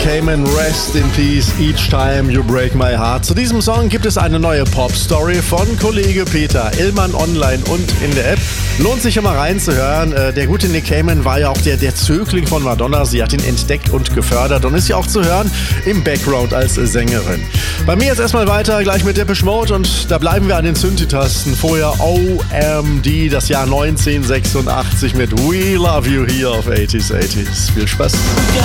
Cayman, Rest in Peace, Each Time You Break My Heart. Zu diesem Song gibt es eine neue Pop-Story von Kollege Peter Illmann online und in der App. Lohnt sich immer reinzuhören. Der gute Nick Cayman war ja auch der Zögling von Madonna. Sie hat ihn entdeckt und gefördert und ist ja auch zu hören im Background als Sängerin. Bei mir jetzt erstmal weiter, gleich mit Depeche Mode, und da bleiben wir an den Synthi-Tasten. Vorher OMD, das Jahr 1986 mit We Love You hier auf 80s. Viel Spaß.